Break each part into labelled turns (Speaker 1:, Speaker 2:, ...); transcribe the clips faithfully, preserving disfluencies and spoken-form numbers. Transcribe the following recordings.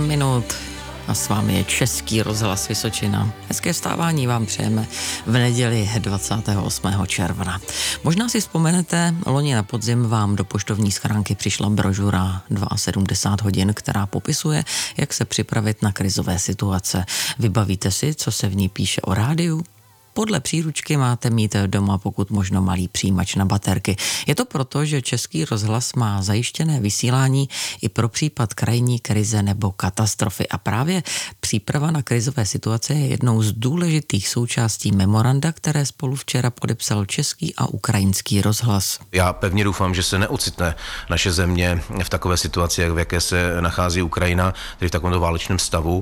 Speaker 1: sedm minut a s vámi je Český rozhlas Vysočina. Hezké vstávání vám přejeme v neděli dvacátého osmého června. Možná si vzpomenete, loni na podzim vám do poštovní schránky přišla brožura sedmdesát dva hodin, která popisuje, jak se připravit na krizové situace. Vybavíte si, co se v ní píše o rádiu? Podle příručky máte mít doma pokud možno malý přijímač na baterky. Je to proto, že Český rozhlas má zajištěné vysílání i pro případ krajní krize nebo katastrofy. A právě příprava na krizové situace je jednou z důležitých součástí memoranda, které spolu včera podepsal Český a Ukrajinský rozhlas.
Speaker 2: Já pevně doufám, že se neocitne naše země v takové situaci, jak v jaké se nachází Ukrajina, tedy v takovémto válečném stavu,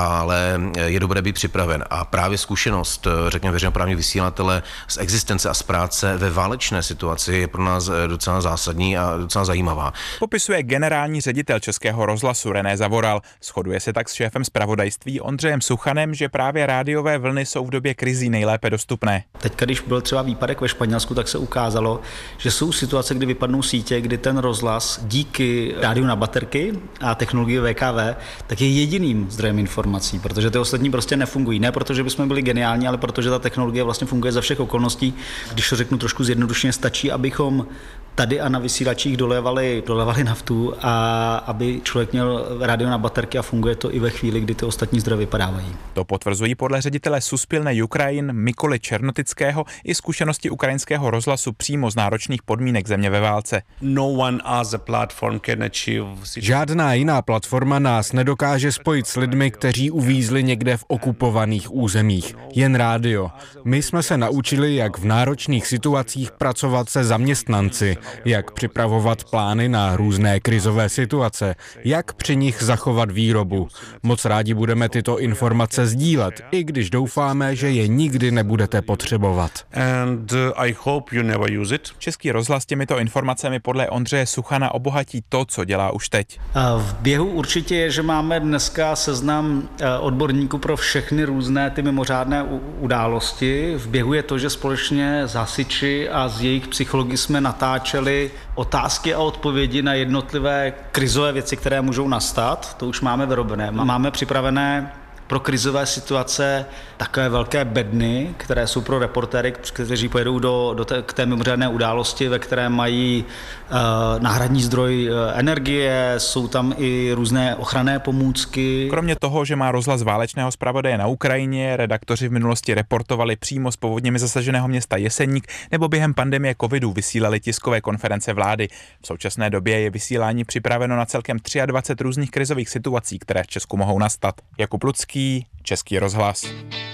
Speaker 2: ale je dobré být připraven. A právě zkušenost, řekněme, veřejnoprávní vysílatele z existence a z práce ve válečné situaci je pro nás docela zásadní a docela zajímavá.
Speaker 3: Popisuje generální ředitel Českého rozhlasu René Zavoral. Shoduje se tak s šéfem zpravodajství Ondřejem Suchanem, že právě rádiové vlny jsou v době krizí nejlépe dostupné.
Speaker 4: Teď, když byl třeba výpadek ve Španělsku, tak se ukázalo, že jsou situace, kdy vypadnou sítě, kdy ten rozhlas díky rádiu na baterky a technologii V K V tak je jediným zdrojem informací, protože ty ostatní prostě nefungují. Ne protože bychom byli geniální, ale protože ta technologie vlastně funguje za všech okolností. Když to řeknu trošku zjednodušeně, stačí, abychom tady a na vysílačích dolevali, dolevali naftu a aby člověk měl rádio na baterky a funguje to i ve chvíli, kdy ty ostatní zdroje vypadávají.
Speaker 3: To potvrzují podle ředitele Suspilné Ukrajin Mikoly Černotického i zkušenosti ukrajinského rozhlasu přímo z náročných podmínek země ve válce.
Speaker 5: No one as a platform can achieve...
Speaker 6: Žádná jiná platforma nás nedokáže spojit s lidmi, kteří uvízli někde v okupovaných územích. Jen rádio. My jsme se naučili, jak v náročných situacích pracovat se zaměstnanci, jak připravovat plány na různé krizové situace, jak při nich zachovat výrobu. Moc rádi budeme tyto informace sdílet, i když doufáme, že je nikdy nebudete potřebovat.
Speaker 5: And I hope you never use it.
Speaker 3: Český rozhlas těmito informacemi podle Ondřeje Suchana obohatí to, co dělá už teď.
Speaker 4: V běhu určitě je, že máme dneska seznam odborníků pro všechny různé ty mimořádné události. V běhu je to, že společně s hasiči a s jejich psychologi jsme natáčeli otázky a odpovědi na jednotlivé krizové věci, které můžou nastat. To už máme vyrobené. Máme připravené pro krizové situace takové velké bedny, které jsou pro reportéry, kteří pojedou do, do té, k té mimořádné události, ve které mají uh, náhradní zdroj uh, energie, jsou tam i různé ochranné pomůcky.
Speaker 3: Kromě toho, že má rozhlas válečného zpravodaje na Ukrajině, redaktoři v minulosti reportovali přímo z povodněmi zasaženého města Jeseník nebo během pandemie covidu vysílali tiskové konference vlády. V současné době je vysílání připraveno na celkem dvacet tři různých krizových situací, které v Česku mohou nastat. Jakub Lucký, Český rozhlas.